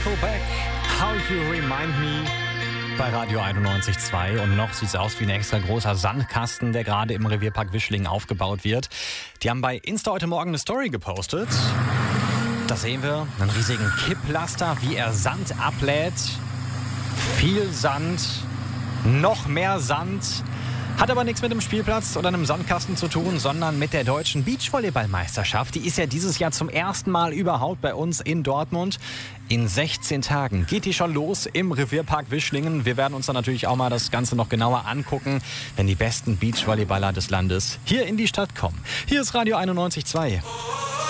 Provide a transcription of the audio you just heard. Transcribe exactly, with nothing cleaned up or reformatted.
Nickelback, How You Remind Me bei Radio einundneunzig Komma zwei. Und noch sieht es aus wie ein extra großer Sandkasten, der gerade im Revierpark Wischlingen aufgebaut wird. Die haben bei Insta heute Morgen eine Story gepostet. Da sehen wir einen riesigen Kipplaster, wie er Sand ablädt. Viel Sand, noch mehr Sand. Hat aber nichts mit dem Spielplatz oder einem Sandkasten zu tun, sondern mit der deutschen Beachvolleyballmeisterschaft. Die ist ja dieses Jahr zum ersten Mal überhaupt bei uns in Dortmund. In sechzehn Tagen geht die schon los im Revierpark Wischlingen. Wir werden uns dann natürlich auch mal das Ganze noch genauer angucken, wenn die besten Beachvolleyballer des Landes hier in die Stadt kommen. Hier ist Radio einundneunzig Komma zwei.